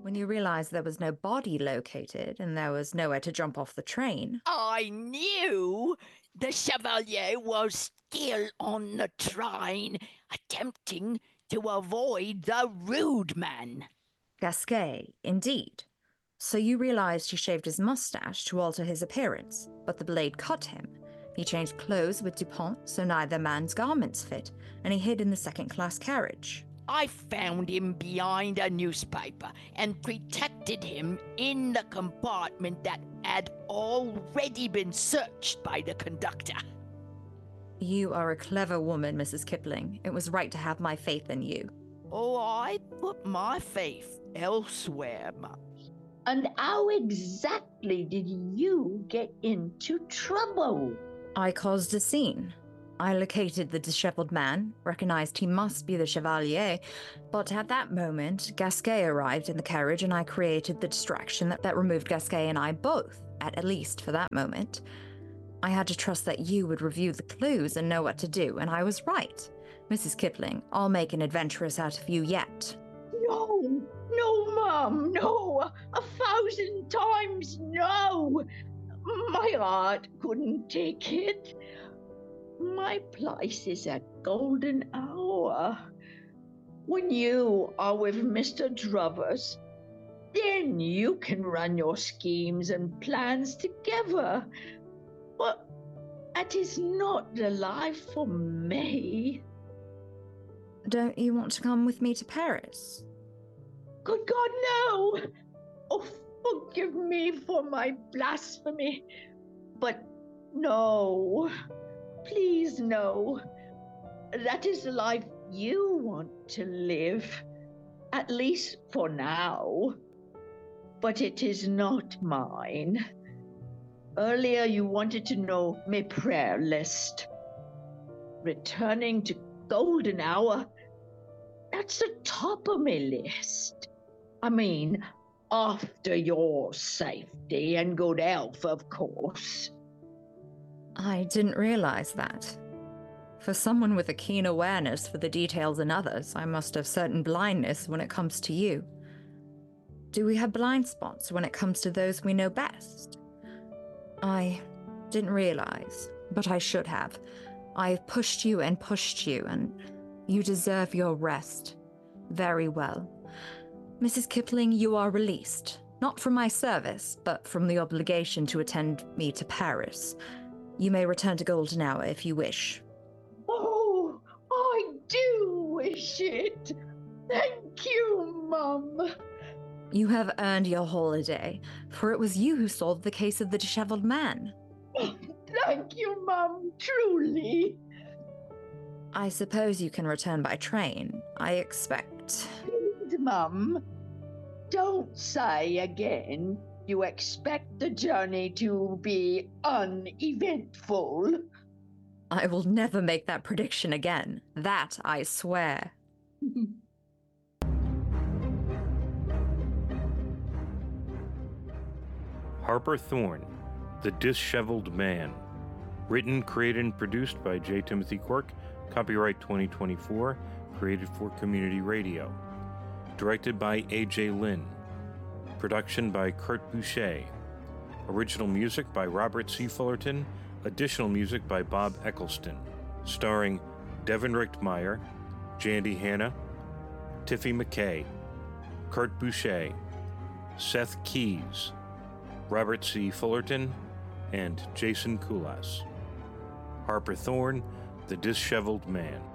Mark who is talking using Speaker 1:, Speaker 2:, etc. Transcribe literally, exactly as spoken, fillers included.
Speaker 1: When you realized there was no body located and there was nowhere to jump off the train.
Speaker 2: I knew the Chevalier was still on the train, attempting to avoid the rude man.
Speaker 1: Gasquet, indeed. So you realized he shaved his mustache to alter his appearance, but the blade cut him. He changed clothes with Dupont so neither man's garments fit, and he hid in the second-class carriage.
Speaker 2: I found him behind a newspaper and protected him in the compartment that had already been searched by the conductor.
Speaker 1: You are a clever woman, Missus Kipling. It was right to have my faith in you.
Speaker 2: Oh, I put my faith elsewhere, Mum.
Speaker 3: And how exactly did you get into trouble?
Speaker 1: I caused a scene. I located the disheveled man, recognized he must be the Chevalier, but at that moment, Gasquet arrived in the carriage and I created the distraction that, that removed Gasquet and I both, at, at least for that moment. I had to trust that you would review the clues and know what to do, and I was right. Missus Kipling, I'll make an adventuress out of you yet.
Speaker 3: No, no, Mum, no, a thousand times no. My heart couldn't take it. My place is at Golden Hour. When you are with Mister Drovers, then you can run your schemes and plans together. But that is not the life for me.
Speaker 1: Don't you want to come with me to Paris?
Speaker 3: Good God, no! Oh, forgive me for my blasphemy, but no. Please, no. That is the life you want to live, at least for now. But it is not mine. Earlier you wanted to know my prayer list. Returning to Golden Hour, that's the top of my list. I mean, after your safety and good health, of course.
Speaker 1: I didn't realize that. For someone with a keen awareness for the details in others, I must have certain blindness when it comes to you. Do we have blind spots when it comes to those we know best? I didn't realize, but I should have. I've pushed you and pushed you, and you deserve your rest. Very well. Missus Kipling, you are released. Not from my service, but from the obligation to attend me to Paris. You may return to Golden Hour if you wish.
Speaker 3: Oh, I do wish it. Thank you, Mum.
Speaker 1: You have earned your holiday, for it was you who solved the case of the disheveled man.
Speaker 3: Thank you, Mum, truly.
Speaker 1: I suppose you can return by train, I expect.
Speaker 3: Please, Mum, don't say again you expect the journey to be uneventful.
Speaker 1: I will never make that prediction again. That I swear.
Speaker 4: Harper Thorne, The Disheveled Man. Written, created, and produced by J. Timothy Quirk. Copyright twenty twenty-four. Created for Community Radio. Directed by A J. Lynn. Production by Kurt Boucher. Original music by Robert C. Fullerton. Additional music by Bob Eccleston. Starring Devin Richtmeyer, Jandy Hanna, Tiffy McKay, Kurt Boucher, Seth Keys, Robert C. Fullerton, and Jason Kulas. Harper Thorne, The Disheveled Man.